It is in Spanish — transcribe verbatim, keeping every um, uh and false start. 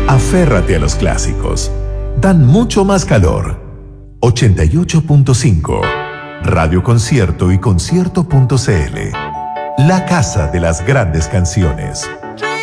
Aférrate a los clásicos. Dan mucho más calor. ochenta y ocho punto cinco. Radio Concierto y concierto punto c l. La casa de las grandes canciones.